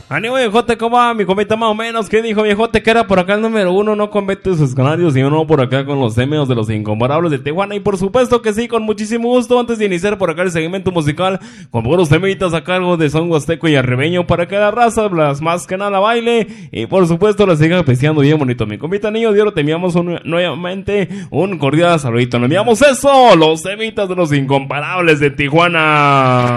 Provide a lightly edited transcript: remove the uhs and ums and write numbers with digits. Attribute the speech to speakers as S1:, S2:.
S1: Ánimo, viejote, ¿cómo va? Mi comita más o menos. ¿Qué dijo, viejote? Que era por acá el número 1, no con Beto y sus canarios, y uno por acá con los semios de los incomparables de Tijuana. Y por supuesto que sí, con muchísimo gusto. Antes de iniciar por acá el segmento musical, con buenos temitas a cargo de Son Huasteco y Arribeño para que la raza, más que nada, baile. Y por supuesto, la siga apreciando bien bonito. Mi comita niño de oro, te enviamos nuevamente un cordial saludito. Nos enviamos eso, los temitas de los incomparables de Tijuana.